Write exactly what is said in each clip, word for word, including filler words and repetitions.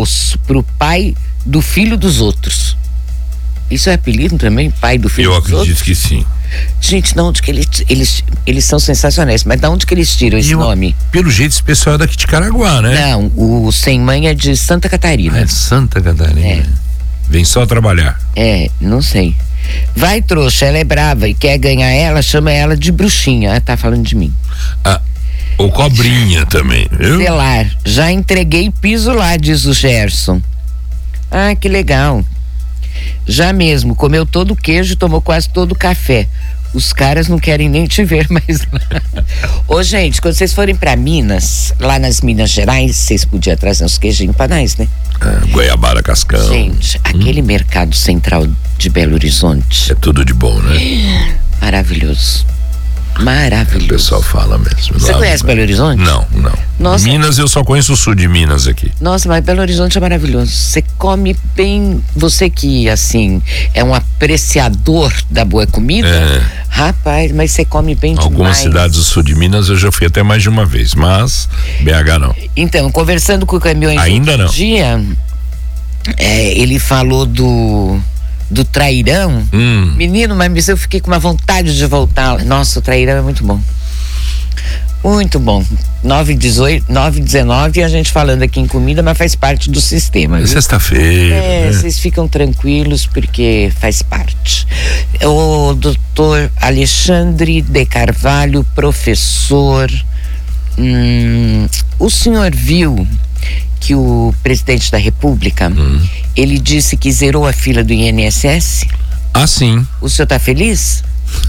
moço pro pai do filho dos outros. Isso é apelido também? Pai do filho Eu dos outros? acredito que sim. Gente, de onde que eles, eles, eles são sensacionais, mas de onde que eles tiram esse Eu, nome? Pelo jeito, esse pessoal é daqui de Caraguá, né? Não, o Sem Mãe é de Santa Catarina. Ah, é de Santa Catarina. É. Vem só trabalhar. É, não sei. Vai, trouxa, ela é brava e quer ganhar ela, chama ela de bruxinha. Ah, tá falando de mim. Ah, ou cobrinha também, viu? Celar, já entreguei piso lá, diz o Gerson. Ah, que legal. Já mesmo, comeu todo o queijo e tomou quase todo o café. Os caras não querem nem te ver mais lá. Ô, gente, quando vocês forem pra Minas, lá nas Minas Gerais, vocês podiam trazer uns queijinhos pra nós, né? Ah, goiabara cascão. Gente, aquele hum. mercado central de Belo Horizonte. É tudo de bom, né? Maravilhoso. Maravilhoso. O pessoal fala mesmo. Você lá, conhece Belo Horizonte? Não, não. Nossa. Minas, eu só conheço o sul de Minas aqui. Nossa, mas Belo Horizonte é maravilhoso. Você come bem. Você que, assim, é um apreciador da boa comida. É. Rapaz, mas você come bem demais. Algumas cidades do sul de Minas eu já fui até mais de uma vez, mas B H não. Então, conversando com o Caminhões ainda não. dia, é, ele falou do do Trairão. Hum. Menino, mas eu fiquei com uma vontade de voltar. Nossa, o Trairão é muito bom. Muito bom. nove e dezoito, nove e dezenove, a gente falando aqui em comida, mas faz parte do sistema. É sexta-feira. É, né? Vocês ficam tranquilos porque faz parte. O doutor Alexandre de Carvalho, professor. Hum, o senhor viu que o presidente da República, hum. ele disse que zerou a fila do I N S S? Ah, sim. O senhor tá feliz?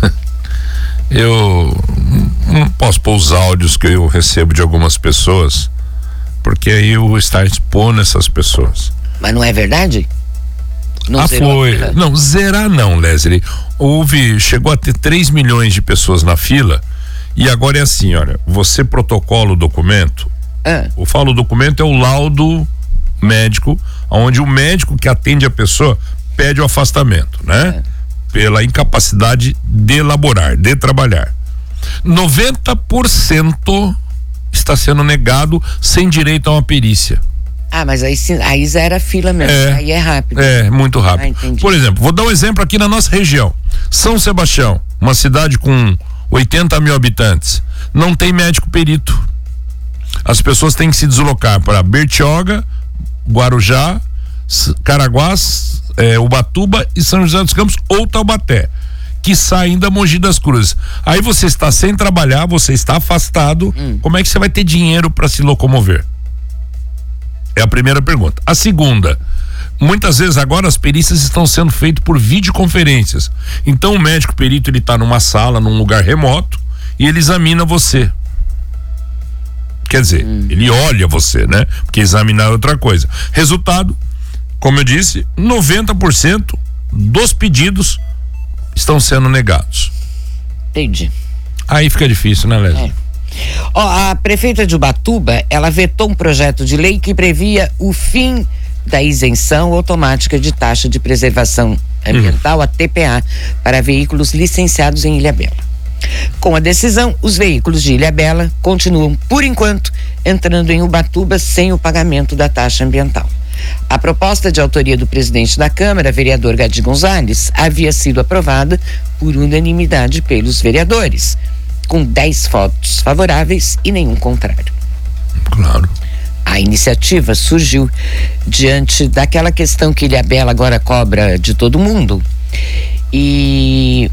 Eu não posso pôr os áudios que eu recebo de algumas pessoas, porque aí eu vou estar expondo essas pessoas. Mas não é verdade? Não ah, foi. Não, zerar não, Leslie. Houve, chegou a ter três milhões de pessoas na fila, e agora é assim, olha, você protocola o documento. Ah. Eu falo o documento é o laudo médico, onde o médico que atende a pessoa pede o afastamento, né? Ah. Pela incapacidade de elaborar, de trabalhar. noventa por cento está sendo negado sem direito a uma perícia. Ah, mas aí, aí zera a fila mesmo, é, aí é rápido. É, muito rápido. Ah, por exemplo, vou dar um exemplo aqui na nossa região. São Sebastião, uma cidade com oitenta mil habitantes, não tem médico perito. As pessoas têm que se deslocar para Bertioga, Guarujá, Caraguás, é, Ubatuba e São José dos Campos ou Taubaté, que saem da Mogi das Cruzes. Aí você está sem trabalhar, você está afastado, hum. como é que você vai ter dinheiro para se locomover? É a primeira pergunta. A segunda, muitas vezes agora as perícias estão sendo feitas por videoconferências. Então o médico perito, ele está numa sala, num lugar remoto, e ele examina você. Quer dizer, hum. ele olha você, né? Porque examinar é outra coisa. Resultado, como eu disse, noventa por cento dos pedidos estão sendo negados. Entendi. Aí fica difícil, né, Lélia? É. Ó, a prefeita de Ubatuba, ela vetou um projeto de lei que previa o fim da isenção automática de taxa de preservação ambiental, hum. a T P A, para veículos licenciados em Ilhabela. Com a decisão, os veículos de Ilhabela continuam, por enquanto, entrando em Ubatuba sem o pagamento da taxa ambiental. A proposta de autoria do presidente da Câmara, vereador Gadi Gonzalez, havia sido aprovada por unanimidade pelos vereadores, com dez votos favoráveis e nenhum contrário. Claro. A iniciativa surgiu diante daquela questão que Ilhabela agora cobra de todo mundo, e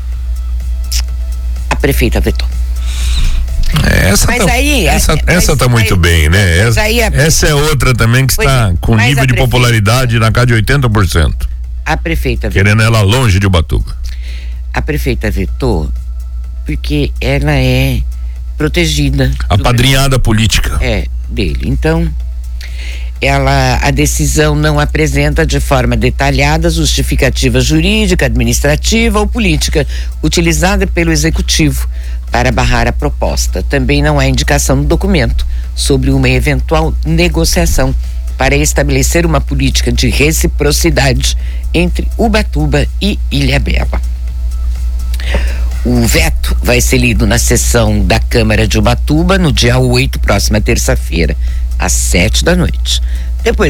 a prefeita vetou. Essa mas tá, aí, essa, mas essa tá muito aí, bem, né? Essa, aí a, essa é outra também que está com nível de popularidade na casa de oitenta por cento. A prefeita vetou. Querendo ela longe de Ubatuba. A prefeita vetou porque ela é protegida. Apadrinhada política. É, dele. Então, ela, a decisão não apresenta de forma detalhada justificativa jurídica, administrativa ou política utilizada pelo executivo para barrar a proposta. Também não há indicação no documento sobre uma eventual negociação para estabelecer uma política de reciprocidade entre Ubatuba e Ilhabela. O veto vai ser lido na sessão da Câmara de Ubatuba no dia oito, próxima terça-feira, às sete da noite. Depois